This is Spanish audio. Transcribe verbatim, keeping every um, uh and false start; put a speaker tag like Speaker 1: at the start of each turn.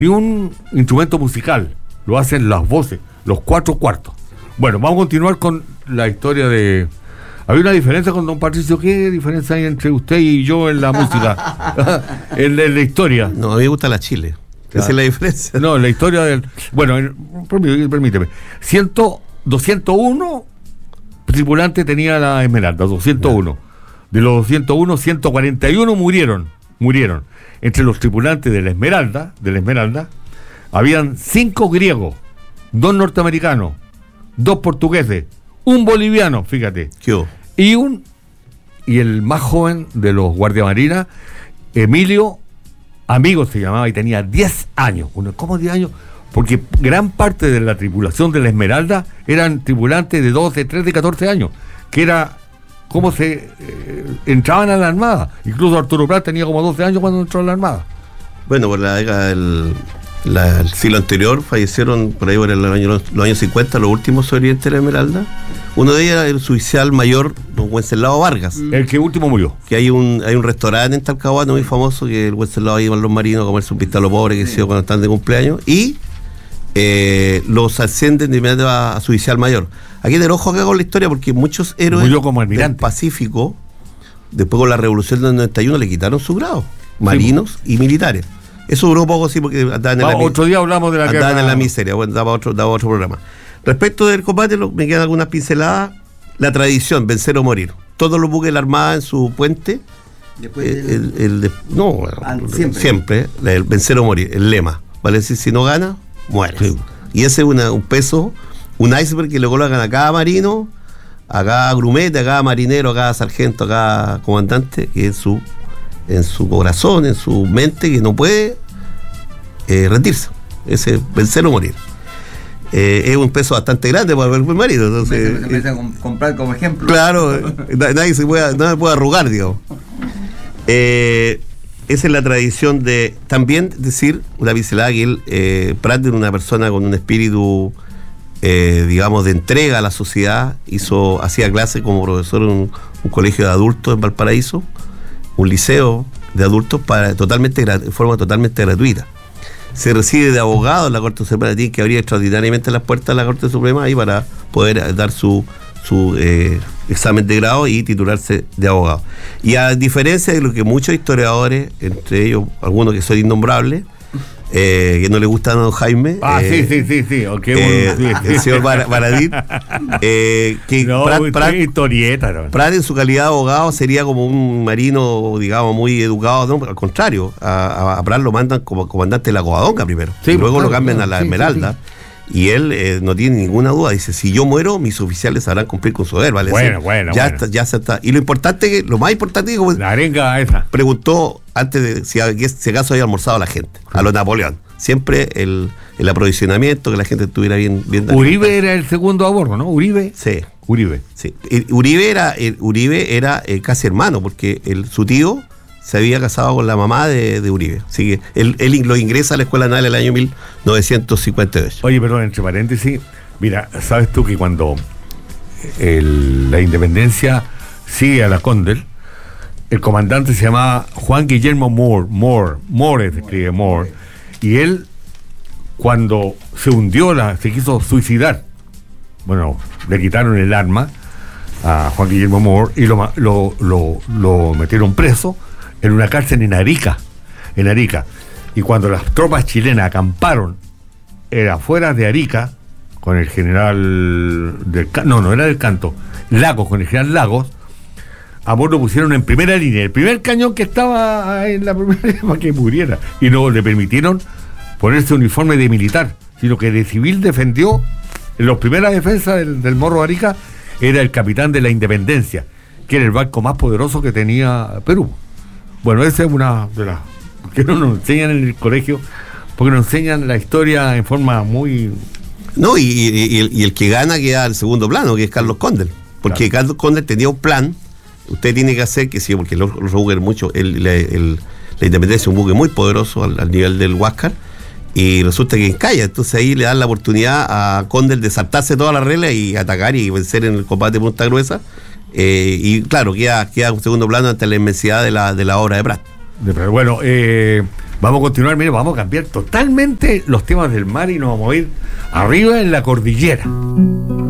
Speaker 1: ni un instrumento musical, lo hacen las voces, los cuatro cuartos. Bueno, vamos a continuar con la historia de... Había una diferencia con don Patricio. ¿Qué diferencia hay entre usted y yo en la música? en, en la historia.
Speaker 2: No, a mí me gusta la Chile. Esa es la diferencia.
Speaker 1: No, la historia del... Bueno, permíteme. doscientos uno tripulantes tenía la Esmeralda, doscientos uno. De los doscientos uno, ciento cuarenta y uno murieron. Murieron. Entre los tripulantes de la Esmeralda, de la Esmeralda, habían cinco griegos, dos norteamericanos, dos portugueses, un boliviano, fíjate.
Speaker 2: ¿Qué?
Speaker 1: Y un y el más joven de los guardiamarinas, Emilio Amigo se llamaba, y tenía diez años. ¿Cómo diez años? Porque gran parte de la tripulación de la Esmeralda eran tripulantes de doce, trece, catorce años, que era cómo se eh, entraban a la Armada. Incluso Arturo Prat tenía como doce años cuando entró a la Armada.
Speaker 2: Bueno, por la década del la, el siglo anterior fallecieron por ahí por el año, los, los años cincuenta los últimos sobrevivientes de la Esmeralda. Uno de ellos era el suboficial mayor don Wenceslao Vargas,
Speaker 1: el que último murió.
Speaker 2: Que hay un hay un restaurante en Talcahuano muy famoso, que el Wenceslao iban los marinos a comerse un pistalo pobre que se cuando están de cumpleaños, y eh, los ascienden de inmediato a, a suboficial mayor. Aquí te ojo acá con la historia, porque muchos héroes
Speaker 1: como
Speaker 2: del Pacífico, después con la revolución del noventa y uno, le quitaron su grado, marinos sí, y militares. Eso duró poco, sí, porque andaban en,
Speaker 1: Va,
Speaker 2: la,
Speaker 1: otro día hablamos de la
Speaker 2: andaban
Speaker 1: guerra.
Speaker 2: en la miseria. Bueno, daba otro, daba otro programa. Respecto del combate, lo, me quedan algunas pinceladas. La tradición, vencer o morir. Todos los buques de la Armada en su puente,
Speaker 3: Después
Speaker 2: el,
Speaker 3: del...
Speaker 2: el, el de, no,
Speaker 3: ah, siempre,
Speaker 2: siempre el vencer o morir, el lema. Vale decir, si no gana, mueres. Sí. Y ese es una, un peso, un iceberg que le colocan a cada marino, a cada grumete, a cada marinero, a cada sargento, a cada comandante, que en su, en su corazón, en su mente, que no puede eh, rendirse. Ese vencer o morir. Eh, es un peso bastante grande para el marido. Entonces,
Speaker 3: me, me, me, me comprar como ejemplo.
Speaker 2: Claro, nadie se puede, nadie puede arrugar, digamos. Eh, esa es la tradición de también decir una pincelada que él, eh, Prat era una persona con un espíritu, eh, digamos, de entrega a la sociedad. Hizo, hacía clases como profesor en un, un colegio de adultos en Valparaíso, un liceo de adultos para totalmente de forma totalmente gratuita. Se recibe de abogado en la Corte Suprema, tiene que abrir extraordinariamente las puertas de la Corte Suprema ahí para poder dar su, su eh, examen de grado y titularse de abogado. Y a diferencia de lo que muchos historiadores, entre ellos algunos que son innombrables, eh, que no le gustan a don Jaime,
Speaker 1: ah,
Speaker 2: eh,
Speaker 1: sí, sí, sí, sí, okay,
Speaker 2: eh,
Speaker 1: bueno, sí.
Speaker 2: el señor Baradit, eh, que
Speaker 1: no,
Speaker 2: Prat, Prat,
Speaker 1: historieta, no.
Speaker 2: Prat en su calidad de abogado sería como un marino, digamos, muy educado, no, al contrario, a, a Prat lo mandan como comandante de la Covadonga primero, sí, y luego claro, lo cambian claro, a la sí, Esmeralda. Sí, sí. Y él eh, no tiene ninguna duda, dice, si yo muero, mis oficiales sabrán cumplir con su deber, ¿vale?
Speaker 1: Bueno,
Speaker 2: sí,
Speaker 1: bueno,
Speaker 2: ya
Speaker 1: bueno.
Speaker 2: Está, ya se está. Y lo importante, que lo más importante, como
Speaker 1: la arenga esa.
Speaker 2: Preguntó antes de si, si acaso había almorzado a la gente, sí, a lo Napoleón. Siempre el, el aprovisionamiento, que la gente estuviera bien... bien
Speaker 1: Uribe era el segundo a bordo, ¿no? Uribe.
Speaker 2: Sí.
Speaker 1: Uribe.
Speaker 2: Sí. El, Uribe era, el, Uribe era eh, casi hermano, porque el, su tío se había casado con la mamá de, de Uribe. Así que él, él lo ingresa a la Escuela Naval en el año mil novecientos cincuenta y ocho.
Speaker 1: Oye, perdón, entre paréntesis, mira, ¿sabes tú que cuando el, la independencia sigue a la Condel, el comandante se llamaba Juan Guillermo Moore, Moore, Moore se escribe Moore, y él, cuando se hundió, la, se quiso suicidar, bueno, le quitaron el arma a Juan Guillermo Moore y lo, lo, lo, lo metieron preso en una cárcel en Arica, en Arica. Y cuando las tropas chilenas acamparon era afuera de Arica, con el general del, no, no era del Canto, Lagos, con el general Lagos, a Moore lo pusieron en primera línea, el primer cañón que estaba en la primera línea para que muriera, y no le permitieron ponerse uniforme de militar, sino que de civil defendió. En la primera defensa del, del Morro de Arica era el capitán de la Independencia, que era el barco más poderoso que tenía Perú. Bueno, esa es una de las que no nos enseñan en el colegio, porque nos enseñan la historia en forma muy...
Speaker 2: No, y, y, y, el, y el que gana queda al segundo plano, que es Carlos Condel, porque claro, Carlos Condel tenía un plan. Usted tiene que hacer que sí, porque los, los buques mucho, el, el, la Independencia es un buque muy poderoso al, al nivel del Huáscar, y resulta que encalla. Entonces ahí le dan la oportunidad a Condel de saltarse todas las reglas y atacar y vencer en el combate de Punta Gruesa. Eh, y claro, queda, queda un segundo plano ante la inmensidad de la, de la obra de Prat.
Speaker 1: Bueno, eh, Vamos a continuar, mire, vamos a cambiar totalmente los temas del mar y nos vamos a ir arriba en la cordillera.